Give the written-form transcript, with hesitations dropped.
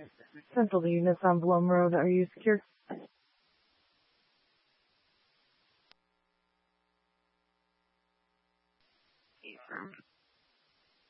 Central to units on Blum Road. Are you secure? Affirm.